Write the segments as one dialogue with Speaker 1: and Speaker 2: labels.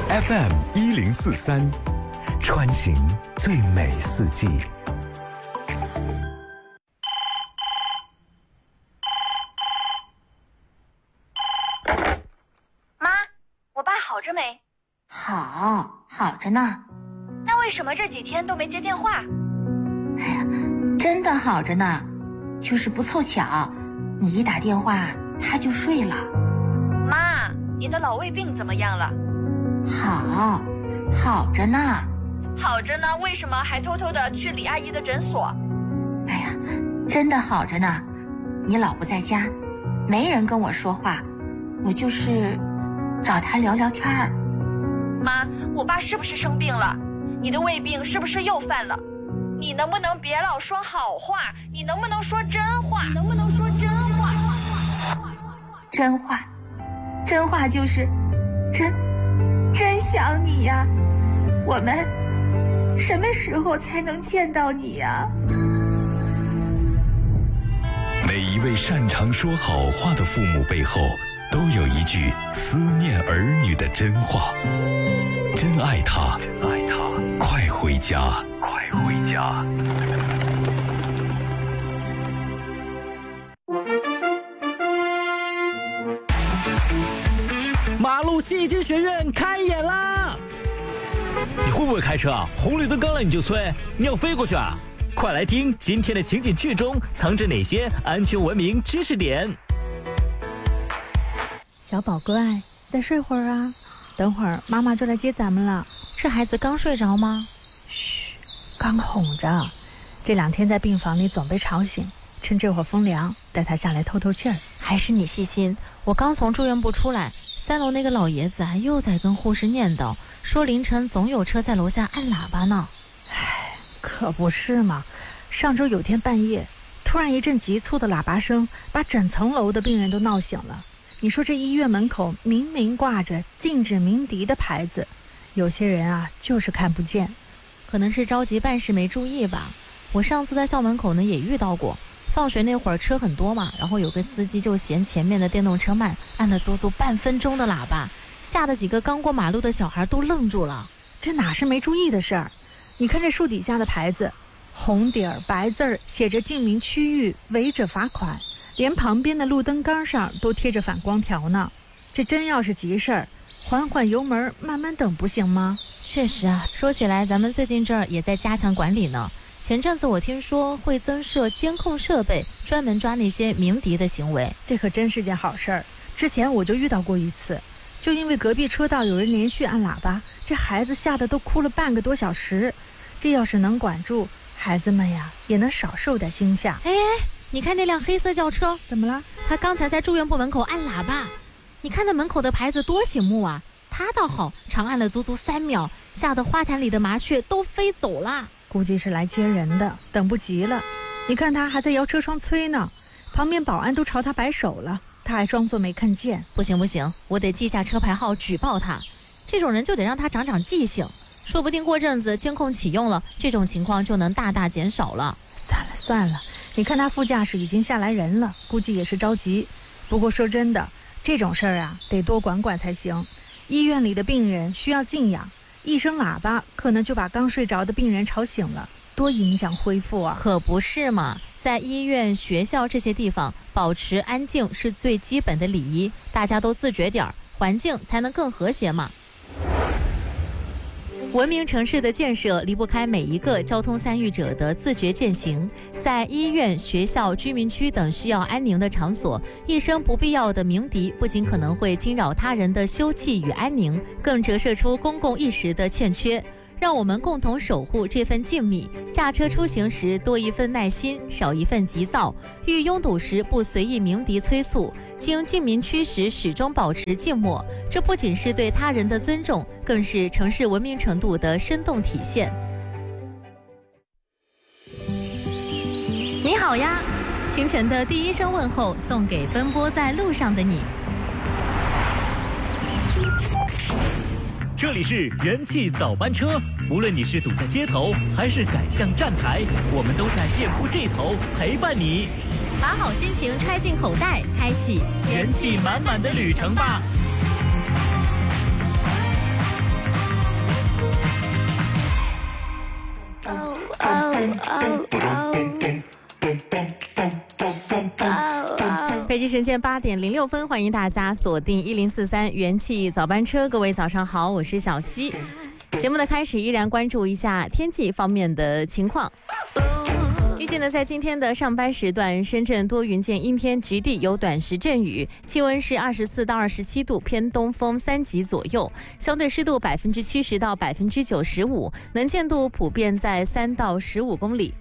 Speaker 1: FM1043，穿行最美四季。
Speaker 2: 妈，我爸好着没？
Speaker 3: 好着呢。
Speaker 2: 那为什么这几天都没接电话？
Speaker 3: 哎呀，真的好着呢，就是不凑巧，你一打电话他就睡了。
Speaker 2: 妈，你的老胃病怎么样了？
Speaker 3: 好着呢。
Speaker 2: 好着呢，为什么还偷偷的去李阿姨的诊所？
Speaker 3: 哎呀，真的好着呢。你老不在家，没人跟我说话，我就是找他聊聊天儿。
Speaker 2: 妈，我爸是不是生病了？你的胃病是不是又犯了？你能不能别老说好话？你能不能说真话？
Speaker 3: 真话就是真想你呀。我们什么时候才能见到你呀？
Speaker 1: 每一位擅长说好话的父母背后，都有一句思念儿女的真话。真爱他，快回家。
Speaker 4: 马路戏剧学院开演啦！你会不会开车啊？红绿灯刚来你就催，你要飞过去啊？快来听今天的情景剧中藏着哪些安全文明知识点。
Speaker 5: 小宝乖，再睡会儿啊，等会儿妈妈就来接咱们了。
Speaker 6: 这孩子刚睡着吗？
Speaker 5: 嘘，刚哄着。这2天在病房里总被吵醒，趁这会儿风凉，带他下来透透气儿。
Speaker 6: 还是你细心，我刚从住院部出来，3楼那个老爷子又在跟护士念叨，说凌晨总有车在楼下按喇叭呢。
Speaker 5: 唉，可不是嘛，上周有天半夜，突然一阵急促的喇叭声，把整层楼的病人都闹醒了。你说这医院门口明明挂着禁止鸣笛的牌子，有些人啊就是看不见。
Speaker 6: 可能是着急办事没注意吧。我上次在校门口呢也遇到过，放学那会儿车很多嘛，然后有个司机就嫌前面的电动车慢，按了足足半分钟的喇叭，吓得几个刚过马路的小孩都愣住了。
Speaker 5: 这哪是没注意的事儿？你看这树底下的牌子，红底儿白字儿写着禁鸣区域，违者罚款，连旁边的路灯杆上都贴着反光条呢。这真要是急事儿，缓缓油门慢慢等不行吗？
Speaker 6: 确实啊，说起来咱们最近这儿也在加强管理呢。前阵子我听说会增设监控设备，专门抓那些鸣笛的行为，
Speaker 5: 这可真是件好事儿。之前我就遇到过一次，就因为隔壁车道有人连续按喇叭，这孩子吓得都哭了半个多小时。这要是能管住，孩子们呀也能少受点惊吓。
Speaker 6: 哎，你看那辆黑色轿车
Speaker 5: 怎么了？
Speaker 6: 他刚才在住院部门口按喇叭，你看那门口的牌子多醒目啊，他倒好，长按了足足3秒，吓得花坛里的麻雀都飞走了。
Speaker 5: 估计是来接人的，等不及了。你看他还在摇车窗催呢，旁边保安都朝他摆手了，他还装作没看见。
Speaker 6: 不行，我得记下车牌号举报他。这种人就得让他长长记性，说不定过阵子监控启用了，这种情况就能大大减少了。
Speaker 5: 算了，你看他副驾驶已经下来人了，估计也是着急。不过说真的，这种事儿啊得多管管才行。医院里的病人需要静养，一声喇叭可能就把刚睡着的病人吵醒了，多影响恢复啊。
Speaker 6: 可不是嘛，在医院学校这些地方保持安静是最基本的礼仪，大家都自觉点儿，环境才能更和谐嘛。文明城市的建设离不开每一个交通参与者的自觉践行。在医院、学校、居民区等需要安宁的场所，一声不必要的鸣笛不仅可能会惊扰他人的休憩与安宁，更折射出公共意识的欠缺。让我们共同守护这份静谧，驾车出行时多一份耐心，少一份急躁，遇拥堵时不随意鸣笛催促，经进民区时始终保持静默。这不仅是对他人的尊重，更是城市文明程度的生动体现。你好呀，清晨的第一声问候送给奔波在路上的你。
Speaker 4: 这里是元气早班车，无论你是堵在街头还是赶向站台，我们都在雁浦这头陪伴你。
Speaker 6: 把好心情揣进口袋，开启
Speaker 4: 元气满满的旅程吧。
Speaker 6: 北京时间8点06分，欢迎大家锁定1043元气早班车。各位早上好，我是小溪。节目的开始依然关注一下天气方面的情况。预计呢，在今天的上班时段，深圳多云见阴天，局地有短时阵雨，气温是24到27度，偏东风3级左右，相对湿度70%到95%，能见度普遍在3到15公里。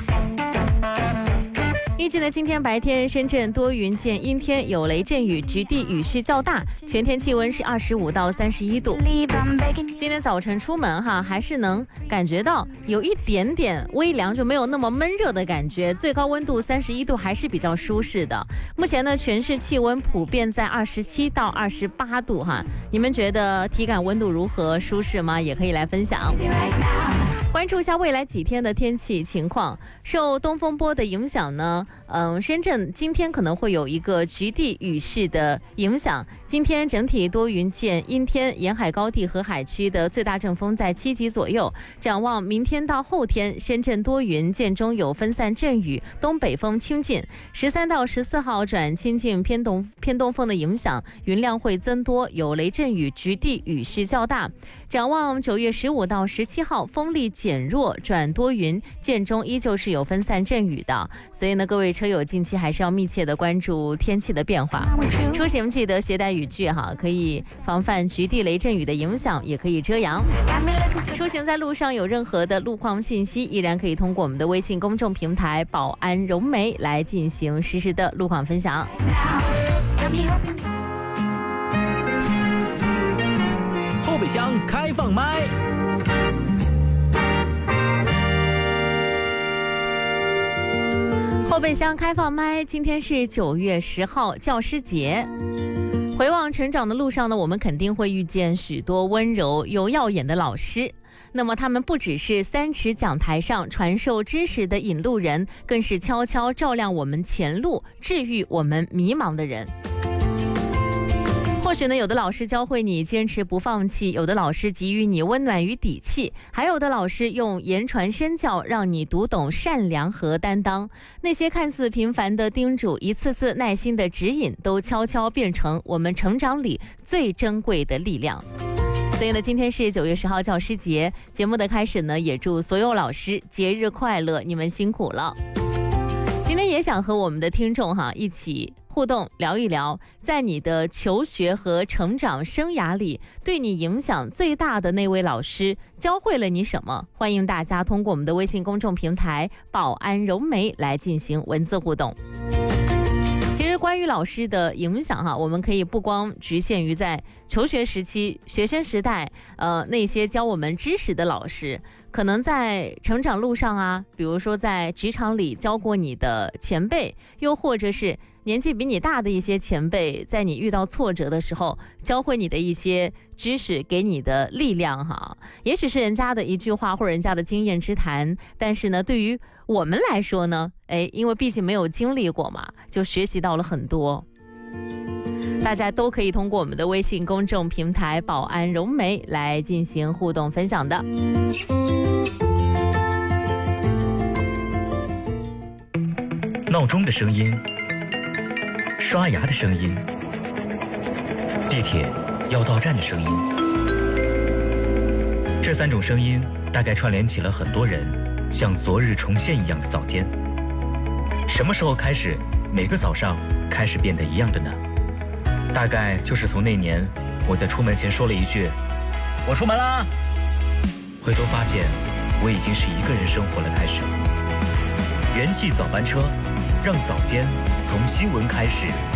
Speaker 6: 预计呢，今天白天深圳多云见阴天，有雷阵雨，局地雨势较大，全天气温是25到31度。今天早晨出门还是能感觉到有一点点微凉，就没有那么闷热的感觉，最高温度31度，还是比较舒适的。目前呢，全市气温普遍在27到28度你们觉得体感温度如何？舒适吗？也可以来分享。关注一下未来几天的天气情况。受东风波的影响呢，深圳今天可能会有一个局地雨势的影响。今天整体多云见阴天，沿海高地和海区的最大阵风在7级左右。展望明天到后天，深圳多云见中有分散阵雨，东北风清劲。13到14号转清劲偏东风的影响，云量会增多，有雷阵雨，局地雨势较大。展望9月15到17号，风力减弱转多云，见中依旧是有分散阵雨的，所以呢，各位车友近期还是要密切的关注天气的变化。出行记得携带雨具可以防范局地雷阵雨的影响，也可以遮阳。出行在路上有任何的路况信息，依然可以通过我们的微信公众平台宝安融媒来进行实时的路况分享。
Speaker 4: 后备箱开放麦。
Speaker 6: 后备箱开放麦，今天是9月10号，教师节。回望成长的路上呢，我们肯定会遇见许多温柔又耀眼的老师。那么他们不只是3尺讲台上传授知识的引路人，更是悄悄照亮我们前路，治愈我们迷茫的人。或许呢，有的老师教会你坚持不放弃，有的老师给予你温暖与底气，还有的老师用言传身教，让你读懂善良和担当。那些看似平凡的叮嘱，一次次耐心的指引，都悄悄变成我们成长里最珍贵的力量。所以呢，今天是9月10号教师节，节目的开始呢，也祝所有老师节日快乐，你们辛苦了。今天也想和我们的听众一起互动聊一聊，在你的求学和成长生涯里，对你影响最大的那位老师教会了你什么？欢迎大家通过我们的微信公众平台宝安融媒来进行文字互动。其实关于老师的影响我们可以不光局限于在求学时期、学生时代，那些教我们知识的老师，可能在成长路上比如说在职场里教过你的前辈，又或者是年纪比你大的一些前辈，在你遇到挫折的时候教会你的一些知识，给你的力量也许是人家的一句话或者人家的经验之谈，但是呢，对于我们来说呢，因为毕竟没有经历过嘛，就学习到了很多。大家都可以通过我们的微信公众平台宝安融媒来进行互动分享的。
Speaker 4: 闹钟的声音，刷牙的声音，地铁要到站的声音，这3种声音大概串联起了很多人像昨日重现一样的早间。什么时候开始每个早上开始变得一样的呢？大概就是从那年我在出门前说了一句我出门啦，回头发现我已经是一个人生活了开始。元气早班车，让早间从新闻开始。